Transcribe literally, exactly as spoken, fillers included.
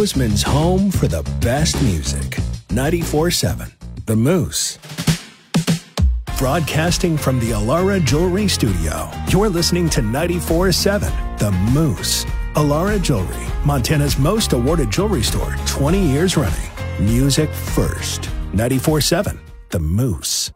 Bozeman's home for the best music. ninety-four seven, The Moose. Broadcasting from the Alara Jewelry Studio, you're listening to ninety-four seven, The Moose. Alara Jewelry, Montana's most awarded jewelry store, twenty years running. Music first. ninety-four seven, The Moose.